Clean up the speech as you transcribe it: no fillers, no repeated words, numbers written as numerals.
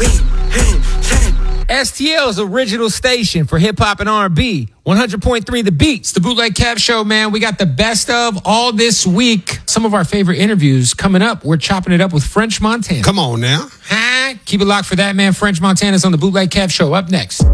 STL's original station for hip-hop and R&B. 100.3 The Beat. It's the Bootleg Kev Show, man. We got the best of all this week. Some of our favorite interviews coming up. We're chopping it up with French Montana. Come on now. Keep it locked for that, man. French Montana's on the Bootleg Kev Show. Up next.